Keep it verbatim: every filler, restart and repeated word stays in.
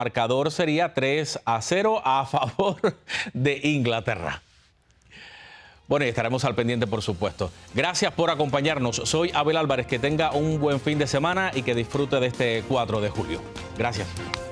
marcador sería tres a cero a favor de Inglaterra. Bueno, y estaremos al pendiente, por supuesto. Gracias por acompañarnos. Soy Abel Álvarez. Que tenga un buen fin de semana y que disfrute de este cuatro de julio. Gracias.